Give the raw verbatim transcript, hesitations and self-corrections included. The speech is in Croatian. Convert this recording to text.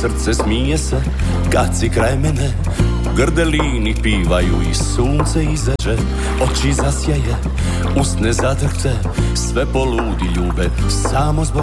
srce smije se kad si kraj mene. Grdelini pivaju i sunce izađe, oči zasjaje, usne zatrte, sve poludi ljube samo zbog